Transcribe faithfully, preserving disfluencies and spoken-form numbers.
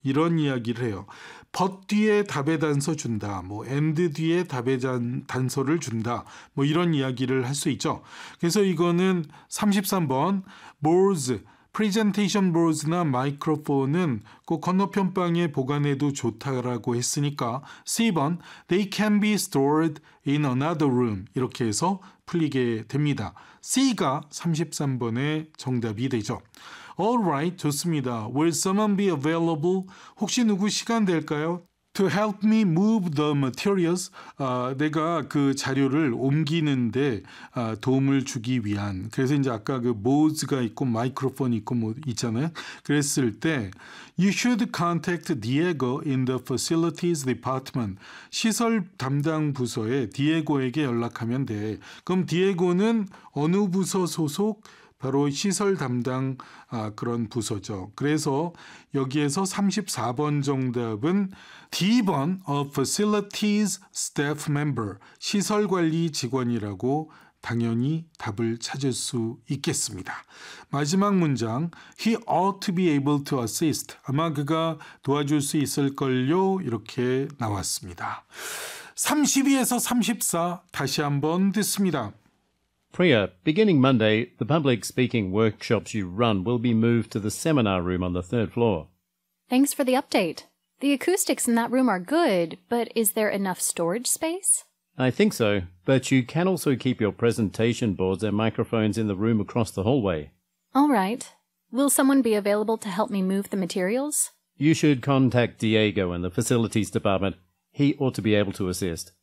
이런 이야기를 해요. but 뒤에 답의 단서 준다. 뭐 and 뒤에 답의 단서를 준다. 뭐 이런 이야기를 할 수 있죠. 그래서 이거는 삼십삼 번 boards, 프레젠테이션 보드나 마이크로폰은 꼭 건너편방에 보관해도 좋다라고 했으니까 사 번 they can be stored in another room 이렇게 해서 풀리게 됩니다. C가 삼십삼 번의 정답이 되죠. Alright, 좋습니다. Will someone be available? 혹시 누구 시간 될까요? To help me move the materials. 아, 내가 그 자료를 옮기는데 아, 도움을 주기 위한. 그래서 이제 아까 그 모즈가 있고 마이크로폰이 있고 뭐 있잖아요. 그랬을 때 You should contact Diego in the facilities department. 시설 담당 부서에 디에고에게 연락하면 돼. 그럼 디에고는 어느 부서 소속? 바로 시설 담당 아, 그런 부서죠. 그래서 여기에서 삼십사 번 정답은 D번 of facilities staff member, 시설관리 직원이라고 당연히 답을 찾을 수 있겠습니다. 마지막 문장 He ought to be able to assist. 아마 그가 도와줄 수 있을걸요. 이렇게 나왔습니다. 삼십이에서 삼십사 다시 한번 듣습니다. Priya, beginning Monday, the public speaking workshops you run will be moved to the seminar room on the third floor. Thanks for the update. The acoustics in that room are good, but is there enough storage space? I think so, but you can also keep your presentation boards and microphones in the room across the hallway. All right. Will someone be available to help me move the materials? You should contact Diego in the facilities department. He ought to be able to assist.